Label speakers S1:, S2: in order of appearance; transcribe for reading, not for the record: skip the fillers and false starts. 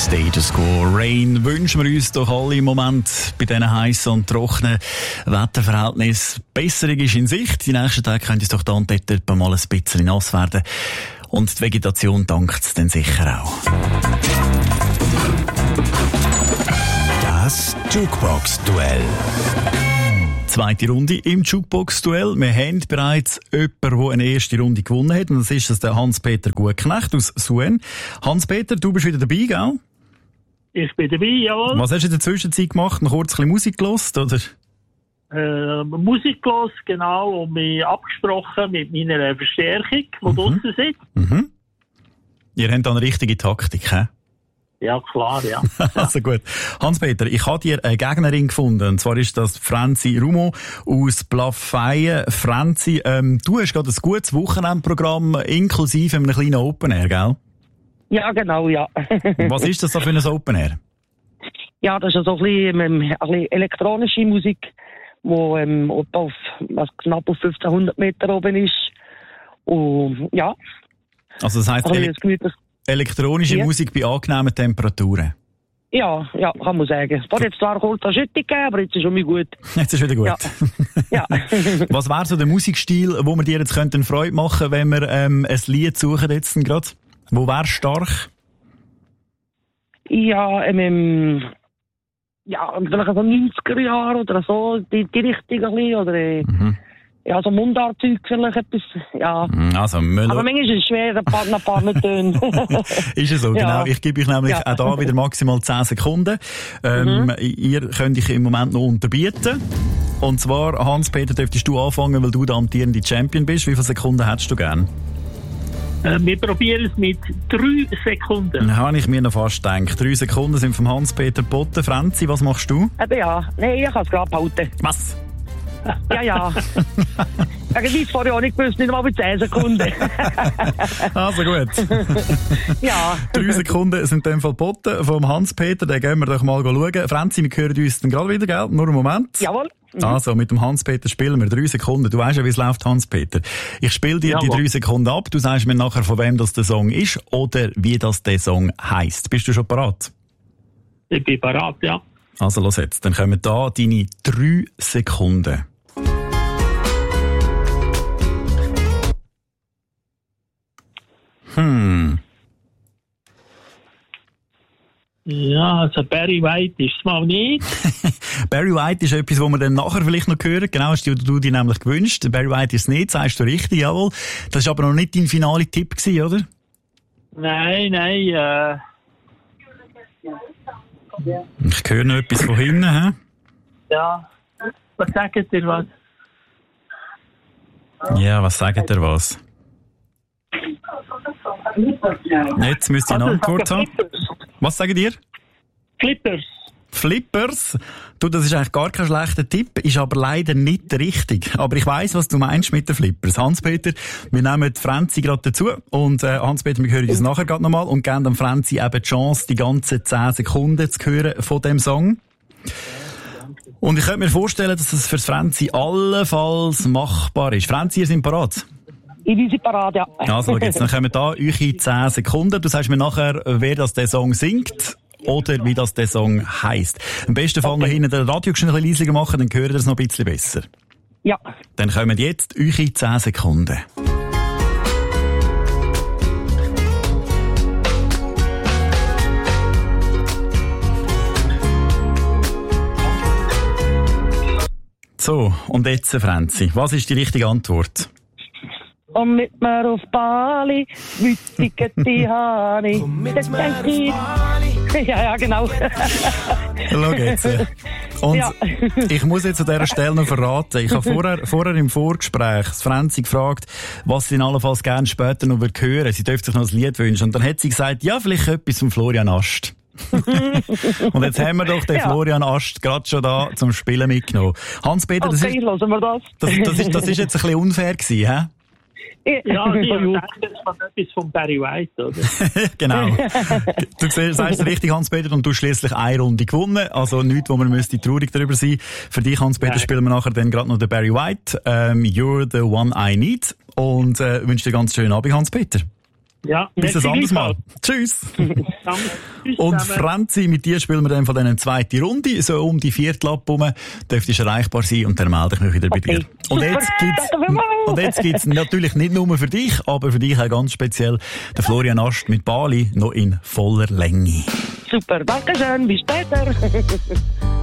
S1: Status Quo. Rain wünschen wir uns doch alle im Moment bei diesen heissen und trockenen Wetterverhältnissen. Besserung ist in Sicht. Die nächsten Tage könnte es doch da und dort mal ein bisschen nass werden. Und die Vegetation dankt es dann sicher auch.
S2: Das Jukebox-Duell.
S1: Zweite Runde im Jukebox-Duell. Wir haben bereits jemanden, der eine erste Runde gewonnen hat. Und das ist der Hans-Peter Gutknecht aus Suen. Hans-Peter, du bist wieder dabei, gell?
S3: Ich bin dabei, jawohl.
S1: Was hast du in der Zwischenzeit gemacht? Noch kurz ein bisschen Musik gehört, oder?
S3: Musik gehört, genau, und mich abgesprochen mit meiner Verstärkung, die draussen sitzt.
S1: Mhm. Ihr habt da eine richtige Taktik, hä?
S3: Ja, klar, ja.
S1: Also gut. Hans-Peter, ich habe dir eine Gegnerin gefunden. Und zwar ist das Franzi Rumo aus Blaffeien. Franzi, du hast gerade ein gutes Wochenendprogramm inklusive einem kleinen Open Air, gell?
S4: Ja, genau, ja.
S1: Was ist das da für ein Open Air?
S4: Ja, das ist so ein bisschen elektronische Musik, wo auf knapp auf 1500 Meter oben ist. Und ja.
S1: Also das heisst elektronische Musik bei angenehmen Temperaturen?
S4: Ja, kann man sagen. Es hat jetzt zwar kurz eine Schüttung gegeben, aber jetzt ist schon mal gut.
S1: Jetzt ist wieder gut.
S4: Ja.
S1: Was wäre so der Musikstil, wo wir dir jetzt Freude machen könnten, wenn wir ein Lied suchen jetzt gerade? Wo wäre stark?
S4: Ja, vielleicht so 90er Jahre oder so, die Richtung ein bisschen, oder ja, so Mundartzeug vielleicht etwas, ja.
S1: Also Müller.
S4: Aber manchmal ist es schwer, ein paar Töne.
S1: Ist es so, genau. Ich gebe euch nämlich auch da wieder maximal 10 Sekunden. Ihr könnt euch im Moment noch unterbieten. Und zwar, Hans-Peter, dürftest du anfangen, weil du der amtierende Champion bist. Wie viele Sekunden hättest du gern?
S3: Wir probieren es mit 3 Sekunden.
S1: Dann habe ich mir noch fast gedacht. 3 Sekunden sind vom Hans-Peter Botten. Franzi, was machst du?
S4: Ja. Nein, ich kann es gerade behalten.
S1: Was?
S4: Ja. Irgendwie vorher auch nicht gewusst, nicht mal bei 10 Sekunden.
S1: Also gut.
S4: Ja.
S1: 3 Sekunden sind in dem Fall geboten vom Hans-Peter. Den gehen wir doch mal schauen. Franzi, wir hören uns dann gerade wieder, gell? Nur einen Moment.
S4: Jawohl.
S1: Also, mit dem Hans-Peter spielen wir 3 Sekunden. Du weißt ja, wie es läuft, Hans-Peter. Ich spiele dir die 3 Sekunden ab. Du sagst mir nachher, von wem das der Song ist oder wie das der Song heisst. Bist du schon parat?
S3: Ich bin parat, ja.
S1: Also, los jetzt. Dann kommen da deine 3 Sekunden.
S3: Ja, also Barry White ist es mal nicht.
S1: Barry White ist etwas, was wir dann nachher vielleicht noch hören. Genau, hast du dir nämlich gewünscht. Barry White ist es nicht, sagst du richtig, jawohl. Das war aber noch nicht dein finaler Tipp gewesen, oder?
S3: Nein.
S1: Ich höre noch etwas von hinten, hä?
S3: Ja. Was sagt ihr was?
S1: Ja, was sagt ihr was? Jetzt müsst ihr eine Antwort haben. Was sagt ihr? Flippers? Du, das ist eigentlich gar kein schlechter Tipp, ist aber leider nicht richtig. Aber ich weiss, was du meinst mit den Flippers. Hans-Peter, wir nehmen die Franzi gerade dazu. Und Hans-Peter, wir hören uns nachher gerade nochmal und geben dem Franzi eben die Chance, die ganzen 10 Sekunden zu hören von dem Song. Und ich könnte mir vorstellen, dass das für Franzi allenfalls machbar ist. Franzi, ihr seid parat?
S4: Ich bin parat, ja.
S1: Also, jetzt, dann kommen da eure 10 Sekunden. Du sagst mir nachher, wer das der Song singt oder wie das der Song heisst. Am besten Fall noch hinten den Radio ein bisschen leiser machen, dann hören wir es noch ein bisschen besser.
S4: Ja.
S1: Dann kommen jetzt eure 10 Sekunden. So, und jetzt, Franzi, was ist die richtige Antwort?
S4: Und mit mir auf Bali, wütige die Hani.
S2: Komm mit mir auf Bali.
S4: Ja, genau.
S1: Schau jetzt. Und ich muss jetzt an dieser Stelle noch verraten, ich habe vorher im Vorgespräch Franzi gefragt, was sie allenfalls gerne später noch hören würde. Sie dürfte sich noch ein Lied wünschen. Und dann hat sie gesagt, ja, vielleicht etwas von Florian Ast. Und jetzt haben wir doch den Florian Ast gerade schon da zum Spielen mitgenommen. Hans-Peter, das ist jetzt ein bisschen unfair gewesen, hä?
S3: Ja, ich denke, das war etwas von Barry White, oder?
S1: Genau. Du sagst es richtig, Hans-Peter, und du hast schliesslich eine Runde gewonnen. Also nichts, wo man müsste traurig darüber sein. Für dich, Hans-Peter, spielen wir nachher dann gerade noch den Barry White. You're the one I need. Und wünsche dir ganz schönen Abend, Hans-Peter.
S3: Ja,
S1: bis ein anderes Mal. Tschüss.
S3: Danke. Tschüss
S1: Und
S3: zusammen.
S1: Franzi, mit dir spielen wir dann von diesen zweite Runde, so um die Viertel rum, dürftest erreichbar sein und dann melde ich mich wieder bei dir. Und
S4: Super,
S1: jetzt gibt's natürlich nicht nur für dich, aber für dich auch ganz speziell der Florian Ast mit Bali noch in voller Länge.
S4: Super, danke schön, bis später.